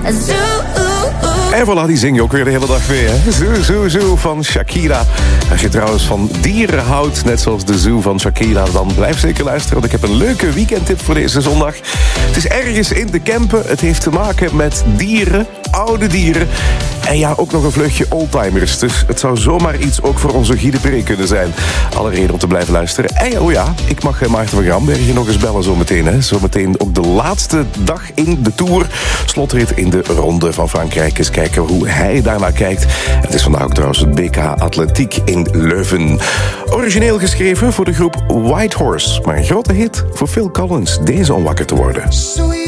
En voilà, die zing je ook weer de hele dag weer. Hè? Zoo van Shakira. Als je trouwens van dieren houdt, net zoals de zoo van Shakira, dan blijf zeker luisteren, want ik heb een leuke weekendtip voor deze zondag. Het is ergens in de Kempen. Het heeft te maken met dieren, oude dieren. En ja, ook nog een vleugje oldtimers. Dus het zou zomaar iets ook voor onze Guy de Pre kunnen zijn. Alle reden om te blijven luisteren. En oh ja, ik mag Maarten van Grambergen nog eens bellen zometeen. Hè. Zometeen ook de laatste dag in de Tour. Slotrit in de Ronde van Frankrijk. Eens kijken hoe hij daarnaar kijkt. En het is vandaag ook trouwens het BK Atletiek in Leuven. Origineel geschreven voor de groep White Horse. Maar een grote hit voor Phil Collins. Deze om wakker te worden.